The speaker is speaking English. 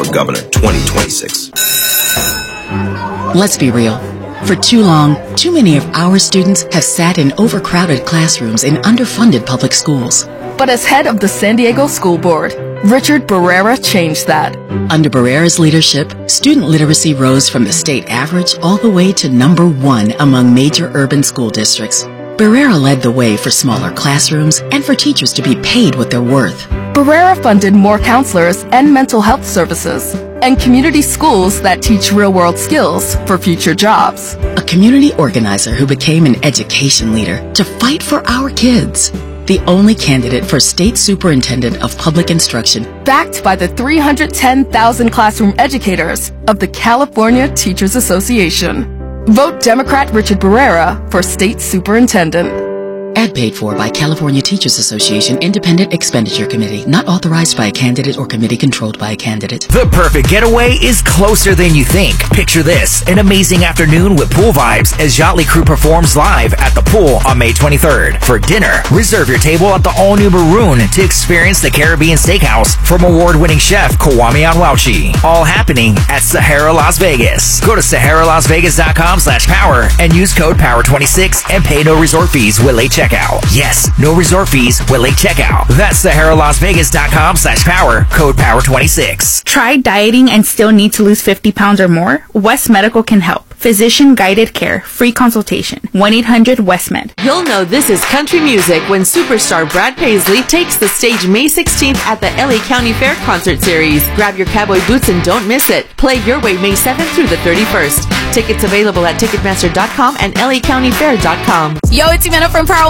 for Governor 2026. Let's be real. For too long, too many of our students have sat in overcrowded classrooms in underfunded public schools. But as head of the San Diego School Board, Richard Barrera changed that. Under Barrera's leadership, student literacy rose from the state average all the way to #1 among major urban school districts. Barrera led the way for smaller classrooms and for teachers to be paid what they're worth. Barrera funded more counselors and mental health services, and community schools that teach real-world skills for future jobs. A community organizer who became an education leader to fight for our kids. The only candidate for State Superintendent of Public Instruction, backed by the 310,000 classroom educators of the California Teachers Association. Vote Democrat Richard Barrera for State Superintendent. Ad paid for by California Teachers Association Independent Expenditure Committee, not authorized by a candidate or committee controlled by a candidate. The perfect getaway is closer than you think. Picture this, an amazing afternoon with pool vibes as Yachtly Crew performs live at the pool on May 23rd. For dinner, reserve your table at the all-new Maroon to experience the Caribbean Steakhouse from award-winning chef Kwame Onwauchi. All happening at Sahara Las Vegas. Go to SaharaLasVegas.com/power and use code POWER26 and pay no resort fees with late checkout. Yes, no resort fees with late checkout. That's SaharaLasVegas.com/power, code POWER26. Tried dieting and still need to lose 50 pounds or more? West Medical can help. Physician-guided care, free consultation, 1-800-WESTMED. You'll know this is country music when superstar Brad Paisley takes the stage May 16th at the LA County Fair Concert Series. Grab your cowboy boots and don't miss it. Play Your Way May 7th through the 31st. Tickets available at Ticketmaster.com and LACountyFair.com. Yo, it's Jimena from Power